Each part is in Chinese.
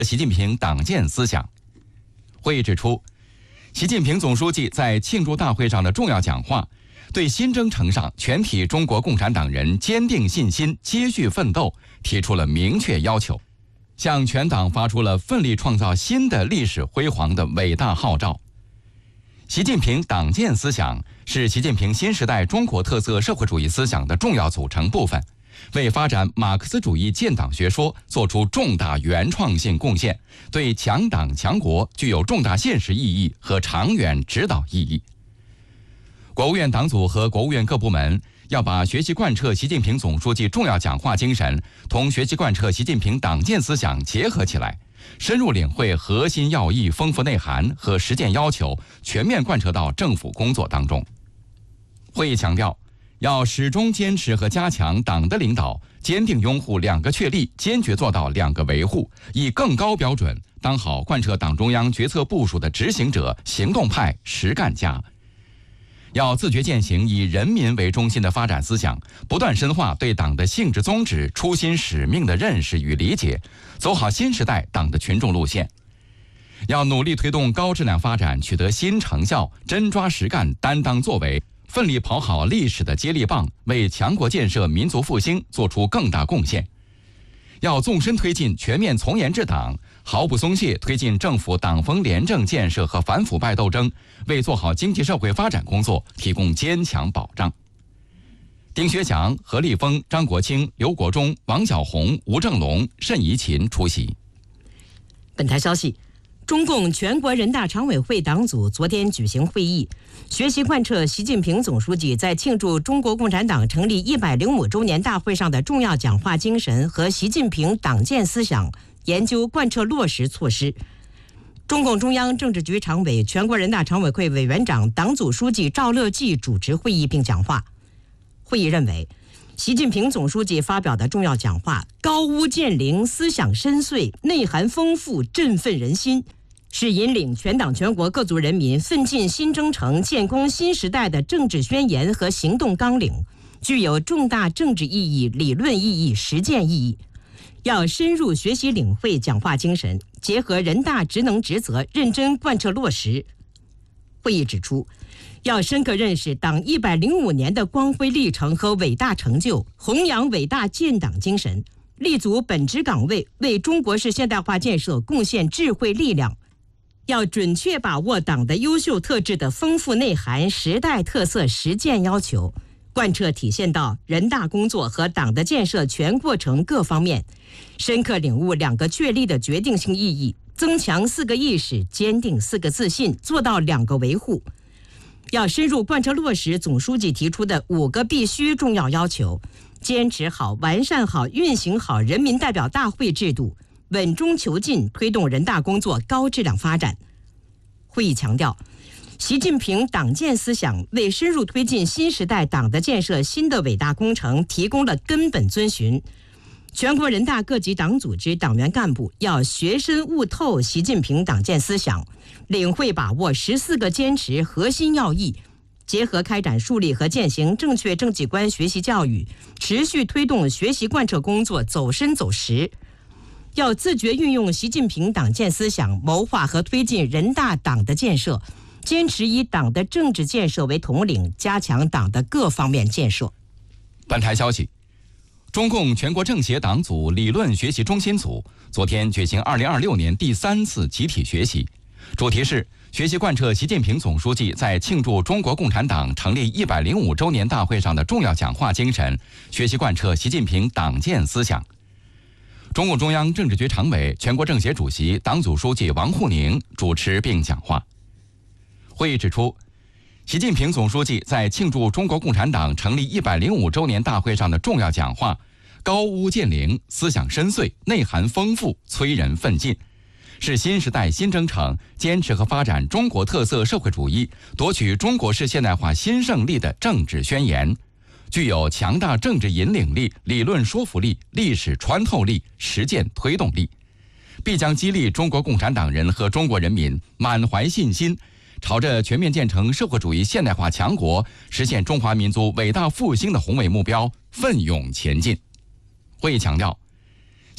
习近平党建思想。会议指出，习近平总书记在庆祝大会上的重要讲话，对新征程上全体中国共产党人坚定信心、接续奋斗提出了明确要求，向全党发出了奋力创造新的历史辉煌的伟大号召。习近平党建思想是习近平新时代中国特色社会主义思想的重要组成部分，为发展马克思主义建党学说作出重大原创性贡献，对强党强国具有重大现实意义和长远指导意义。国务院党组和国务院各部门要把学习贯彻习近平总书记重要讲话精神同学习贯彻习近平党建思想结合起来，深入领会核心要义、丰富内涵和实践要求，全面贯彻到政府工作当中。会议强调，要始终坚持和加强党的领导，坚定拥护两个确立，坚决做到两个维护，以更高标准当好贯彻党中央决策部署的执行者、行动派、实干家。要自觉践行以人民为中心的发展思想，不断深化对党的性质宗旨、初心使命的认识与理解，走好新时代党的群众路线。要努力推动高质量发展取得新成效，真抓实干，担当作为，奋力跑好历史的接力棒，为强国建设、民族复兴做出更大贡献。要纵深推进全面从严治党，毫不松懈推进政府党风廉政建设和反腐败斗争，为做好经济社会发展工作提供坚强保障。丁学祥、何立峰、张国清、刘国中、王晓红、吴正龙、慎怡琴出席。 本台消息，中共全国人大常委会党组昨天举行会议，学习贯彻习近平总书记在庆祝中国共产党成立105周年大会上的重要讲话精神和习近平党建思想研究贯彻落实措施。中共中央政治局常委、全国人大常委会委员长、党组书记赵乐际主持会议并讲话。会议认为，习近平总书记发表的重要讲话高屋建瓴、思想深邃、内涵丰富、振奋人心，是引领全党全国各族人民奋进新征程、建功新时代的政治宣言和行动纲领，具有重大政治意义、理论意义、实践意义。要深入学习领会讲话精神，结合人大职能职责，认真贯彻落实。会议指出，要深刻认识党105年的光辉历程和伟大成就，弘扬伟大建党精神，立足本职岗位，为中国式现代化建设贡献智慧力量。要准确把握党的优秀特质的丰富内涵、时代特色实践要求，贯彻体现到人大工作和党的建设全过程各方面，深刻领悟两个确立的决定性意义，增强4个意识，坚定4个自信，做到2个维护。要深入贯彻落实总书记提出的5个必须重要要求，坚持好、完善好、运行好人民代表大会制度，稳中求进，推动人大工作高质量发展。会议强调，习近平党建思想为深入推进新时代党的建设新的伟大工程提供了根本遵循。全国人大各级党组织党员干部要学深悟透习近平党建思想，领会把握14个坚持核心要义，结合开展树立和践行正确政绩观学习教育，持续推动学习贯彻工作走深走实。要自觉运用习近平党建思想，谋划和推进人大党的建设，坚持以党的政治建设为统领，加强党的各方面建设。 本台消息，中共全国政协党组理论学习中心组昨天举行2026年第3次集体学习，主题是学习贯彻习近平总书记在庆祝中国共产党成立105周年大会上的重要讲话精神，学习贯彻习近平党建思想。中共中央政治局常委、全国政协主席、党组书记王沪宁主持并讲话。会议指出，习近平总书记在庆祝中国共产党成立105周年大会上的重要讲话高屋建瓴、思想深邃、内涵丰富、催人奋进，是新时代新征程坚持和发展中国特色社会主义、夺取中国式现代化新胜利的政治宣言，具有强大政治引领力、理论说服力、历史穿透力、实践推动力，必将激励中国共产党人和中国人民满怀信心，朝着全面建成社会主义现代化强国、实现中华民族伟大复兴的宏伟目标奋勇前进。会议强调，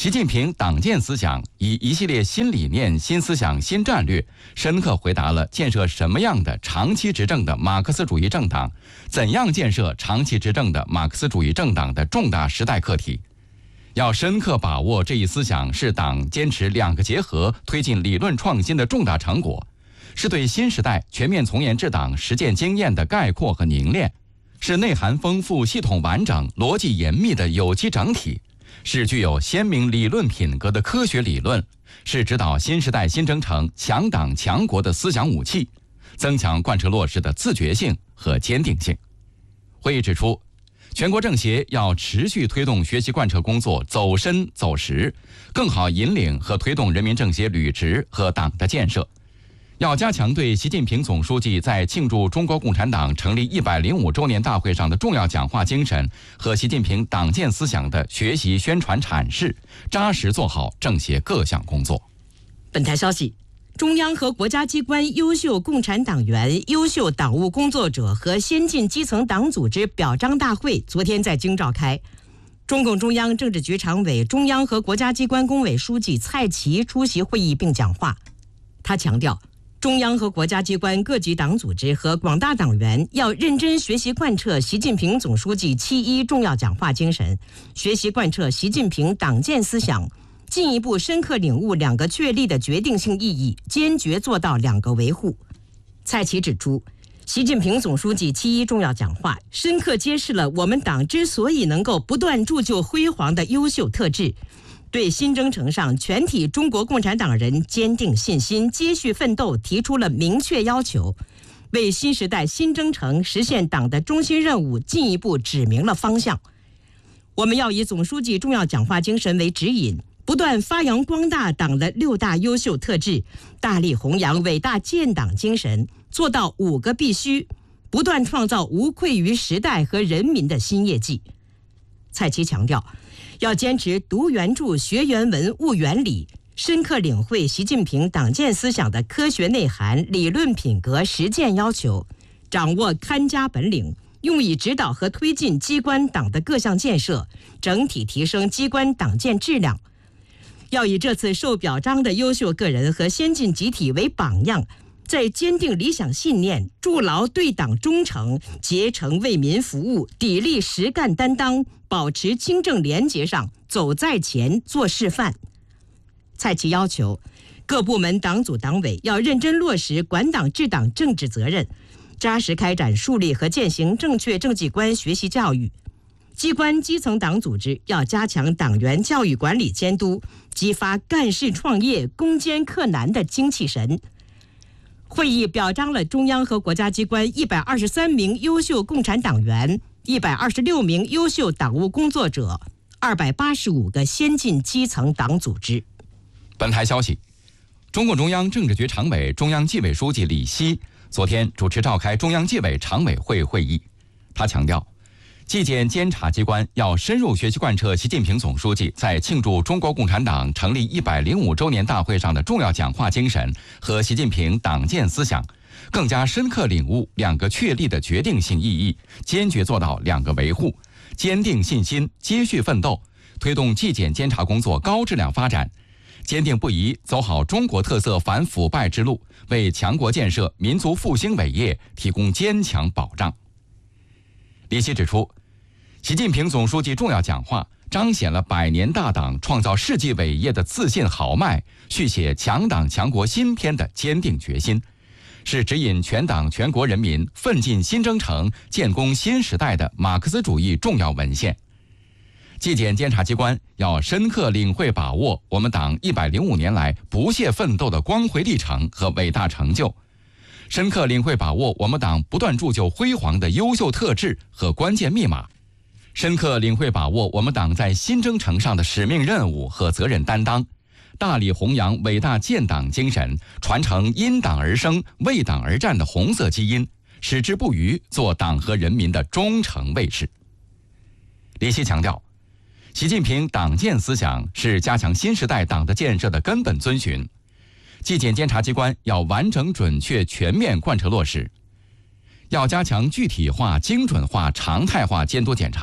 习近平党建思想以一系列新理念、新思想、新战略，深刻回答了建设什么样的长期执政的马克思主义政党，怎样建设长期执政的马克思主义政党的重大时代课题。要深刻把握这一思想是党坚持两个结合、推进理论创新的重大成果，是对新时代全面从严治党实践经验的概括和凝练，是内涵丰富、系统完整、逻辑严密的有机整体，是具有鲜明理论品格的科学理论，是指导新时代新征程强党强国的思想武器，增强贯彻落实的自觉性和坚定性。会议指出，全国政协要持续推动学习贯彻工作走深走实，更好引领和推动人民政协履职和党的建设。要加强对习近平总书记在庆祝中国共产党成立105周年大会上的重要讲话精神和习近平党建思想的学习宣传阐释，扎实做好政协各项工作。 本台消息，中央和国家机关优秀共产党员、优秀党务工作者和先进基层党组织表彰大会昨天在京召开。中共中央政治局常委、中央和国家机关工委书记蔡奇出席会议并讲话。他强调，中央和国家机关各级党组织和广大党员要认真学习贯彻习近平总书记7·1重要讲话精神，学习贯彻习近平党建思想，进一步深刻领悟两个确立的决定性意义，坚决做到两个维护。蔡奇指出，习近平总书记7·1重要讲话深刻揭示了我们党之所以能够不断铸就辉煌的优秀特质，对新征程上全体中国共产党人坚定信心、接续奋斗提出了明确要求，为新时代新征程实现党的中心任务进一步指明了方向。我们要以总书记重要讲话精神为指引，不断发扬光大党的6大优秀特质，大力弘扬伟大建党精神，做到5个必须，不断创造无愧于时代和人民的新业绩。蔡奇强调，要坚持读原著、学原文、悟原理，深刻领会习近平党建思想的科学内涵、理论品格、实践要求，掌握看家本领，用以指导和推进机关党的各项建设，整体提升机关党建质量。要以这次受表彰的优秀个人和先进集体为榜样，在坚定理想信念、筑牢对党忠诚、竭诚为民服务、砥砺实干担当、保持清正廉洁上走在前、做示范。蔡奇要求各部门党组党委要认真落实管党治党政治责任，扎实开展树立和践行正确政绩观学习教育。机关基层党组织要加强党员教育管理监督，激发干事创业、攻坚克难的精气神。会议表彰了中央和国家机关123名优秀共产党员、126名优秀党务工作者、285个先进基层党组织。 本台消息，中共中央政治局常委、中央纪委书记李希昨天主持召开中央纪委常委会会议。他强调，纪检监察机关要深入学习贯彻习近平总书记在庆祝中国共产党成立105周年大会上的重要讲话精神和习近平党建思想，更加深刻领悟两个确立的决定性意义，坚决做到两个维护，坚定信心，接续奋斗，推动纪检监察工作高质量发展，坚定不移走好中国特色反腐败之路，为强国建设、民族复兴伟业提供坚强保障。李希指出，习近平总书记重要讲话彰显了100年大党创造世纪伟业的自信豪迈，续写强党强国新篇的坚定决心，是指引全党全国人民奋进新征程、建功新时代的马克思主义重要文献。纪检监察机关要深刻领会把握我们党105年来不懈奋斗的光辉历程和伟大成就，深刻领会把握我们党不断铸就辉煌的优秀特质和关键密码，深刻领会把握我们党在新征程上的使命任务和责任担当，大力弘扬伟大建党精神，传承因党而生、为党而战的红色基因，矢志不渝做党和人民的忠诚卫士。李希强调，习近平党建思想是加强新时代党的建设的根本遵循，纪检监察机关要完整准确全面贯彻落实，要加强具体化、精准化、常态化监督检查，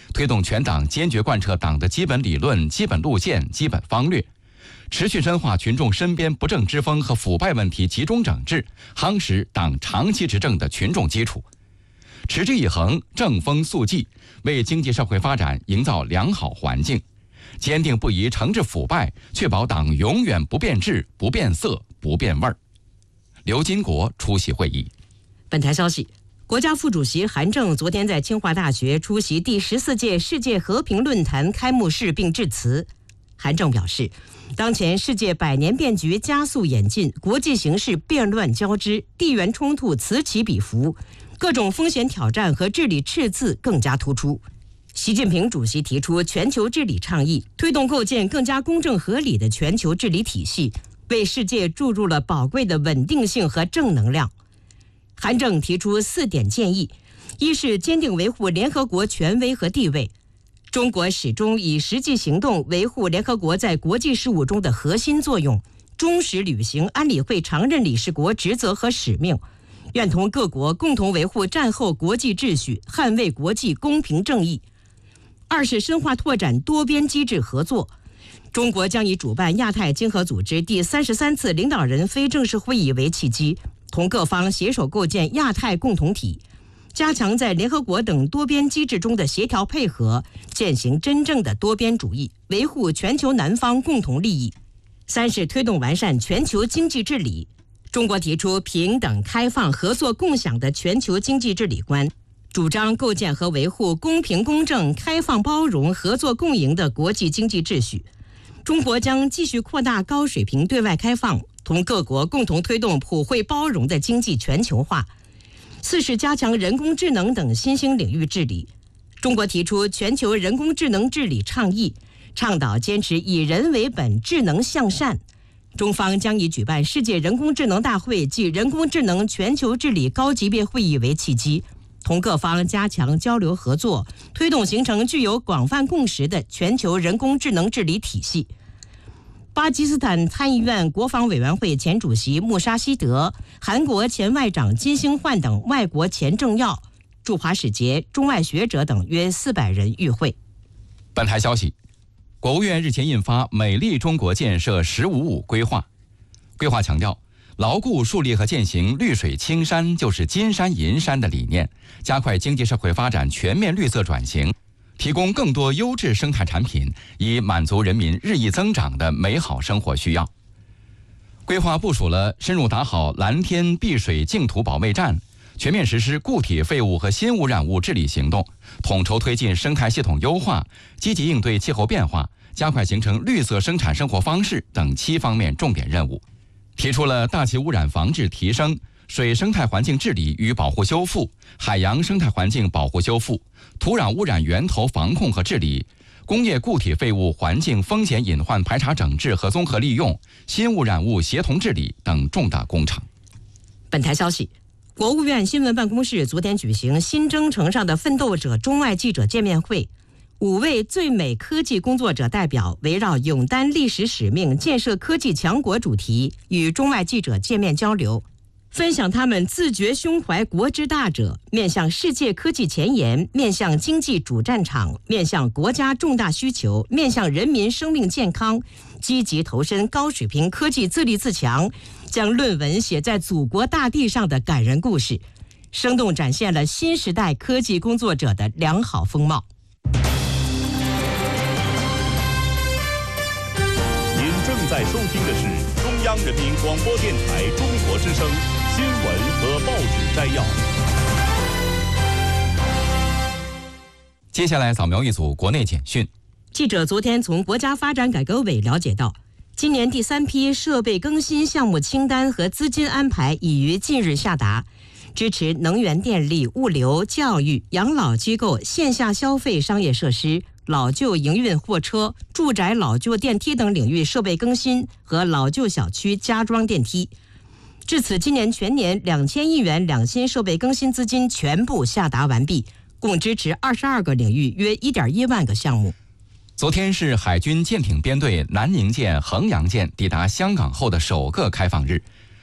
推动全党坚决贯彻党的基本理论、基本路线、基本方略，持续深化群众身边不正之风和腐败问题集中整治，夯实党长期执政的群众基础，持之以恒，正风肃纪，为经济社会发展营造良好环境，坚定不移惩治腐败，确保党永远不变质、不变色、不变味儿。刘金国出席会议。 本台消息，国家副主席韩正昨天在清华大学出席第14届世界和平论坛开幕式并致辞。韩正表示，当前世界百年变局加速演进，国际形势变乱交织，地缘冲突此起彼伏，各种风险挑战和治理赤字更加突出。习近平主席提出全球治理倡议，推动构建更加公正合理的全球治理体系，为世界注入了宝贵的稳定性和正能量。韩正提出4点建议：一是坚定维护联合国权威和地位，中国始终以实际行动维护联合国在国际事务中的核心作用，忠实履行安理会常任理事国职责和使命，愿同各国共同维护战后国际秩序，捍卫国际公平正义。二是深化拓展多边机制合作，中国将以主办亚太经合组织第33次领导人非正式会议为契机，同各方携手构建亚太共同体，加强在联合国等多边机制中的协调配合，践行真正的多边主义，维护全球南方共同利益。三是推动完善全球经济治理，中国提出平等、开放、合作、共享的全球经济治理观，主张构建和维护公平公正、开放包容、合作共赢的国际经济秩序。中国将继续扩大高水平对外开放，同各国共同推动普惠包容的经济全球化。四是加强人工智能等新兴领域治理，中国提出全球人工智能治理倡议，倡导坚持以人为本、智能向善。中方将以举办世界人工智能大会暨人工智能全球治理高级别会议为契机，同各方加强交流合作，推动形成具有广泛共识的全球人工智能治理体系。巴基斯坦参议院国防委员会前主席穆沙希德、韩国前外长金星焕等外国前政要、驻华使节、中外学者等约400人与会。 本台消息，国务院日前印发《美丽中国建设“15+5”规划》，规划强调，牢固树立和践行绿水青山就是金山银山的理念，加快经济社会发展全面绿色转型，提供更多优质生态产品，以满足人民日益增长的美好生活需要。规划部署了深入打好蓝天碧水净土保卫战，全面实施固体废物和新污染物治理行动，统筹推进生态系统优化，积极应对气候变化，加快形成绿色生产生活方式等7方面重点任务，提出了大气污染防治提升、水生态环境治理与保护修复、海洋生态环境保护修复、土壤污染源头防控和治理、工业固体废物环境风险隐患排查整治和综合利用、新污染物协同治理等重大工程。 本台消息，国务院新闻办公室昨天举行新征程上的奋斗者中外记者见面会，5位最美科技工作者代表围绕勇担历史使命、建设科技强国主题，与中外记者见面交流，分享他们自觉胸怀国之大者，面向世界科技前沿，面向经济主战场，面向国家重大需求，面向人民生命健康，积极投身高水平科技自立自强，将论文写在祖国大地上的感人故事，生动展现了新时代科技工作者的良好风貌。 您正在收听的是中央人民广播电台中国之声新闻和报纸摘要。 接下来扫描一组国内简讯。 记者昨天从国家发展改革委了解到，今年第3批设备更新项目清单和资金安排已于近日下达，支持能源电力、物流、教育、养老机构、线下消费商业设施、老旧营运货车、住宅老旧电梯等领域设备更新和老旧小区加装电梯。至此，今年全年2000亿元两新设备更新资金全部下达完毕，共支持22个领域约1.1万个项目。 昨天是海军舰艇编队南宁舰、衡阳舰抵达香港后的首个开放日，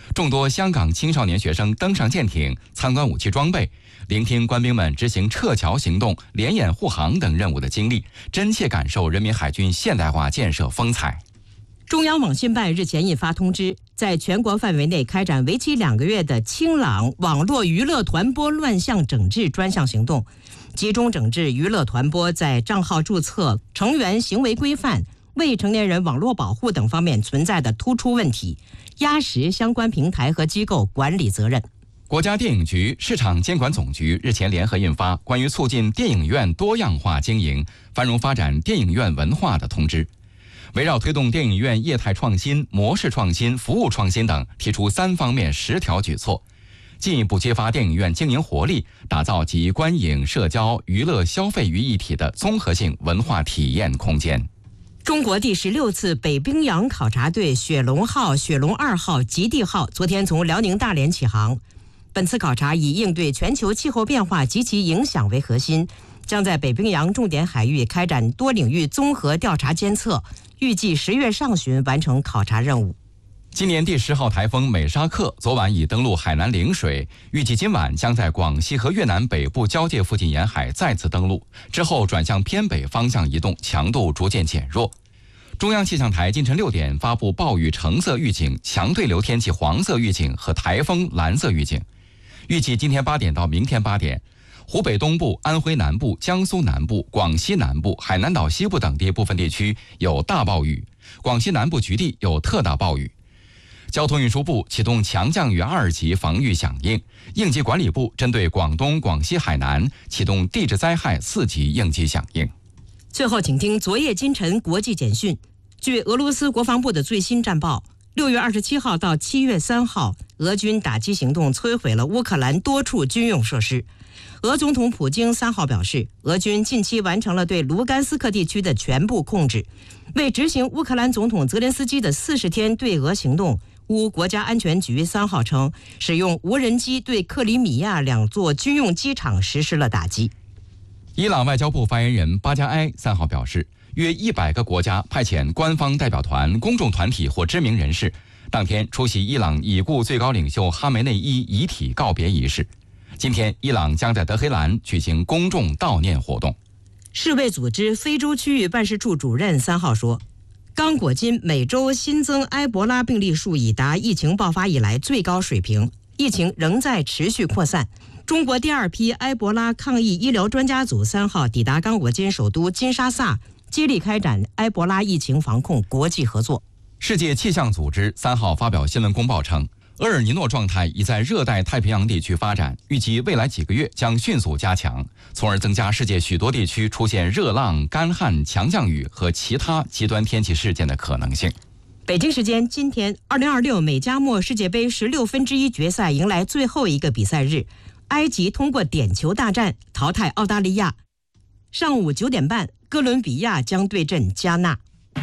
众多香港青少年学生登上舰艇，参观武器装备，聆听官兵们执行撤侨行动、联演护航等任务的经历，真切感受人民海军现代化建设风采。 中央网信办日前印发通知，在全国范围内开展为期2个月的清朗网络娱乐团播乱象整治专项行动，集中整治娱乐团播在账号注册、成员行为规范、未成年人网络保护等方面存在的突出问题，压实相关平台和机构管理责任。 国家电影局市场监管总局日前联合印发关于促进电影院多样化经营、繁荣发展电影院文化的通知，围绕推动电影院业态创新、模式创新、服务创新等，提出3方面10条举措，进一步激发电影院经营活力，打造集观影、社交、娱乐、消费于一体的综合性文化体验空间。 中国第16次北冰洋考察队雪龙号、雪龙2号、极地号昨天从辽宁大连起航。本次考察以应对全球气候变化及其影响为核心，将在北冰洋重点海域开展多领域综合调查监测，预计10月上旬完成考察任务。 今年第10号台风美沙克昨晚已登陆海南陵水，预计今晚将在广西和越南北部交界附近沿海再次登陆，之后转向偏北方向移动，强度逐渐减弱。中央气象台今晨6点发布暴雨橙色预警、强对流天气黄色预警和台风蓝色预警。预计今天8点到明天8点，湖北东部、安徽南部、江苏南部、广西南部、海南岛西部等地部分地区有大暴雨，广西南部局地有特大暴雨。交通运输部启动强降雨2级防御响应，应急管理部针对广东、广西、海南启动地质灾害4级应急响应。 最后，请听昨夜今晨国际简讯。据俄罗斯国防部的最新战报，6月27号到7月3号，俄军打击行动摧毁了乌克兰多处军用设施。俄总统普京3号表示，俄军近期完成了对卢甘斯克地区的全部控制。为执行乌克兰总统泽连斯基的40天对俄行动，乌国家安全局3号称，使用无人机对克里米亚2座军用机场实施了打击。 伊朗外交部发言人巴加埃3号表示，约100个国家派遣官方代表团、公众团体或知名人士，当天出席伊朗已故最高领袖哈梅内伊遗体告别仪式。今天，伊朗将在德黑兰举行公众悼念活动。 世卫组织非洲区域办事处主任3号说，刚果金每周新增埃博拉病例数已达疫情爆发以来最高水平，疫情仍在持续扩散。中国第2批埃博拉抗疫医疗专家组3号抵达刚果金首都金沙萨，接力开展埃博拉疫情防控国际合作。 世界气象组织3号发表新闻公报称，厄尔尼诺状态已在热带太平洋地区发展，预计未来几个月将迅速加强，从而增加世界许多地区出现热浪、干旱、强降雨和其他极端天气事件的可能性。 北京时间今天，2026美加墨世界杯16分之一决赛迎来最后一个比赛日，埃及通过点球大战淘汰澳大利亚。上午9点半，哥伦比亚将对阵加纳。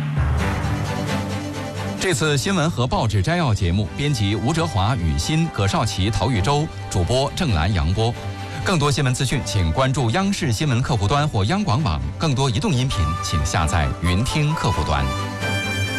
这次新闻和报纸摘要节目，编辑吴哲华、雨欣、葛少奇、陶玉洲，主播郑兰、杨波。更多新闻资讯，请关注央视新闻客户端或央广网。更多移动音频，请下载云听客户端。